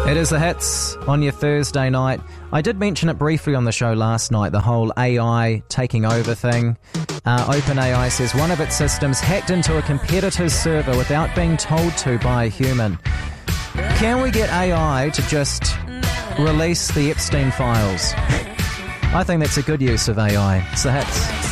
It is the hits on your Thursday night. I did mention it briefly on the show last night, the whole AI taking over thing. OpenAI says one of its systems hacked into a competitor's server without being told to by a human. Can we get AI to just release the Epstein files? I think that's a good use of AI. It's the hits.